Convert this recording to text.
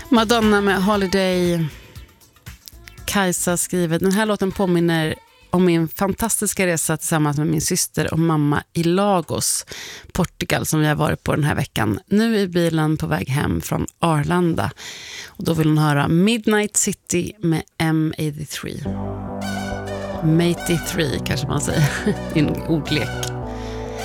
Madonna med Holiday. Kajsa skriver: den här låten påminner om min fantastiska resa tillsammans med min syster och mamma i Lagos, Portugal, som vi har varit på den här veckan. Nu är bilen på väg hem från Arlanda. Och då vill hon höra Midnight City med M83. Matey 3 kanske man säger. I en ordlek.